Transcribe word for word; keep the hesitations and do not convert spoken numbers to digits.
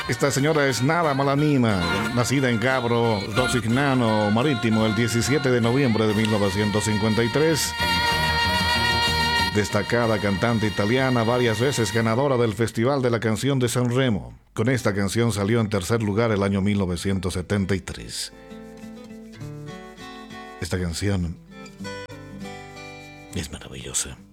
Esta señora es Nada Malanina, nacida en Gabro, Rosignano Marítimo, el diecisiete de noviembre de mil novecientos cincuenta y tres. Destacada cantante italiana, varias veces ganadora del Festival de la Canción de San Remo. Con esta canción salió en tercer lugar el año mil novecientos setenta y tres. Esta canción es maravillosa.